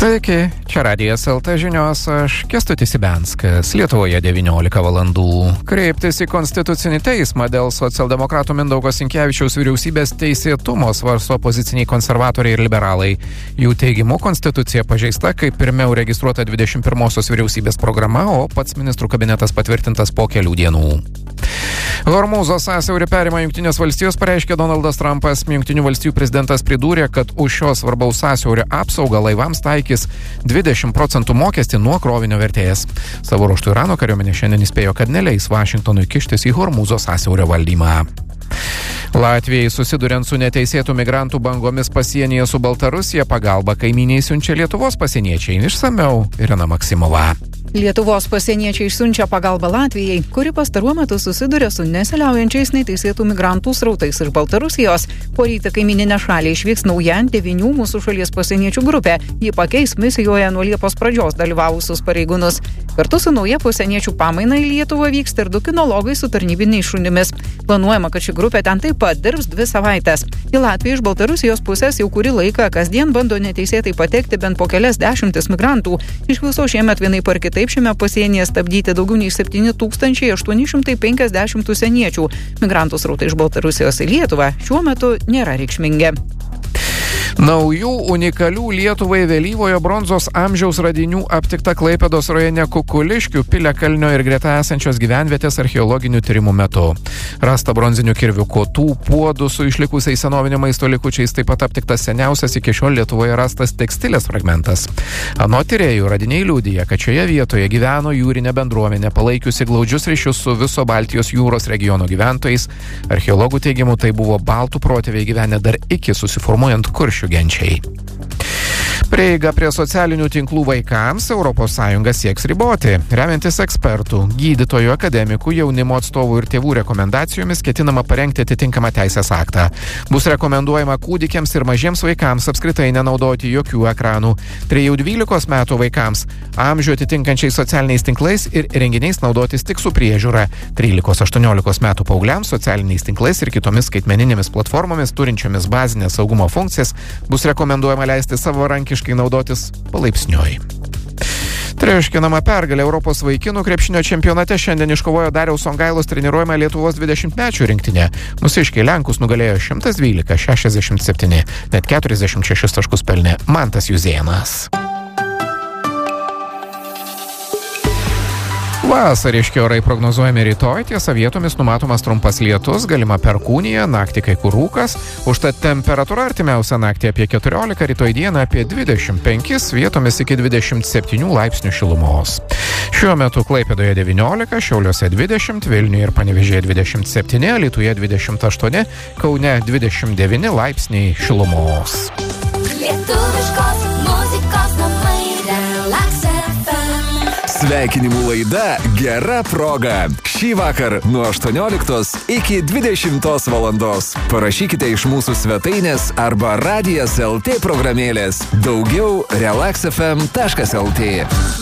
Sveiki, čia Radijas LT žinios, aš Kęstutis Ibenskas. Lietuvoje 19 valandų. Kreiptis į Konstitucinį teismą dėl socialdemokratų Mindaugo Sinkevičiaus vyriausybės teisėtumo svarsto opoziciniai konservatoriai ir liberalai. Jų teigimu konstitucija pažeista, kaip pirmiau registruota 21-osios vyriausybės programa, o pats ministrų kabinetas patvirtintas po kelių dienų. Hormūzo sąsiaurį perima Jungtinės valstijos, pareiškė Donaldas Trumpas. Jungtinių valstijų prezidentas pridūrė, kad už šios svarbaus sąsiaurio apsaugą laivams taikys 20% mokestį nuo krovinio vertės. Savo ruožtu Irano kariuomenė šiandien įspėjo, kad neleis Vašingtonui kištis į Hormūzo sąsiaurio valdymą. Latvijai susiduriant su neteisėtų migrantų bangomis pasienyje su Baltarusija pagalba kaimyniai siunčia Lietuvos pasieniečiai. Išsamiau Irena Maksimova. Lietuvos pasieniečiai siunčia pagalbą Latvijai, kuri pastaruoju metu susiduria su nesiliaujančiais neteisėtų migrantų srautais iš Baltarusijos. Poryt kaimyninę šalį išvyks nauja 9 mūsų šalies pasieniečių grupė. Ji pakeis misijoje nuo Liepos pradžios dalyvavusius pareigūnus. Kartu su nauja pasieniečių pamaina į Lietuvą vyks ir 2 kinologai su tarnybiniais šunimis. Planuojama, kad ši grupė ten taip pat dirbs 2 savaites. Į Latviją iš Baltarusijos pusės jau kurį laiką kasdien bando neteisėtai patekti bent po kelias dešimtis migrantų. Iš viso šiemet vienaip ar kitaip šiame pasienyje stabdyti daugiau nei 7850 užsieniečių. Migrantų srautai iš Baltarusijos į Lietuvą šiuo metu nėra reikšmingi. Naujų unikalių Lietuvai vėlyvojo bronzos amžiaus radinių aptikta Klaipėdos rajone Kukuliškių, Piliakalnio ir greta esančios gyvenvietės archeologinių tyrimų metu. Rasta bronzinių kirvių kotų, puodų su išlikusiais senovinio maisto likučiais, taip pat aptiktas seniausias iki šiol Lietuvoje rastas tekstilės fragmentas. Anot tyrėjų, radiniai liudija, kad šioje vietoje gyveno jūrinė bendruomenė, palaikiusi glaudžius ryšius su viso Baltijos jūros regiono gyventojais. Archeologų teigimu, tai buvo baltų protėviai gyvenę dar iki susiformuojant kuršių genčiai. Prieiga prie socialinių tinklų vaikams ES sieks riboti. Remiantis ekspertų, gydytojų, akademikų, jaunimo atstovų ir tėvų rekomendacijomis ketinama parengti atitinkamą teisės aktą. Bus rekomenduojama kūdikiams ir mažiems vaikams apskritai nenaudoti jokių ekranų. 3-12 metų vaikams amžių atitinkančiais socialiniais tinklais ir renginiais naudotis tik su priežiūra. 13-18 metų paaugliams socialiniais tinklais ir kitomis skaitmeninėmis platformomis turinčiomis bazinės saugumo funkcijas bus rekomenduojama leisti savarankiškai naudotis palaipsniui. Triuškinama pergalė Europos vaikinų krepšinio čempionate šiandien iškovojo Dariaus Songailos treniruojama Lietuvos 20-mečių rinktinė. Mūsiškiai Lenkus nugalėjo 112-67, net 46 taškus pelnė Mantas Juzėnas. Vasariški orai prognozuojami rytoj, tiesa vietomis numatomas trumpas lietus, galima perkūnija, naktį kai kur rūkas, užtat temperatūra artimiausią naktį apie 14, rytoj dieną apie 25, vietomis iki 27 laipsnių šilumos. Šiuo metu Klaipėdoje 19, Šiauliuose 20, Vilniuje ir Panevėžyje 27, Alytuje 28, Kaune 29 laipsniai šilumos. Lietuviškos muzikos namai Relax FM. Sveikinimų laida Gera proga. Šį vakar nuo 18 iki 20 valandos. Parašykite iš mūsų svetainės arba Radijas LT programėlės. Daugiau relaxfm.lt.